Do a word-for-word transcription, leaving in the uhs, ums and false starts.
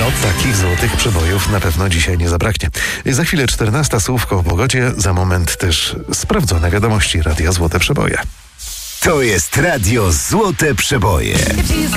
takich złotych przebojów na pewno dzisiaj nie zabraknie. Za chwilę czternasta, słówko o pogodzie, za moment też sprawdzone wiadomości Radia Złote Przeboje. To jest Radio Złote Przeboje.